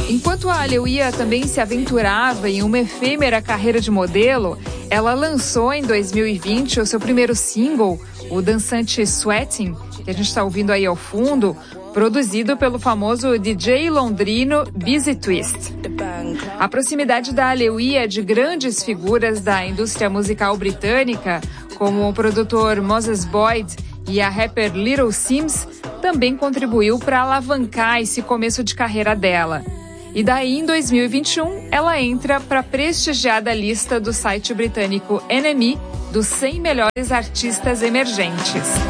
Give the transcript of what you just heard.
Enquanto a Alewiya também se aventurava em uma efêmera carreira de modelo, ela lançou em 2020 o seu primeiro single, o dançante Sweating, que a gente está ouvindo aí ao fundo, produzido pelo famoso DJ londrino Busy Twist. A proximidade da Alewiya de grandes figuras da indústria musical britânica, como o produtor Moses Boyd e a rapper Little Simz, também contribuiu para alavancar esse começo de carreira dela. E daí, em 2021, ela entra para a prestigiada lista do site britânico NME dos 100 melhores artistas emergentes.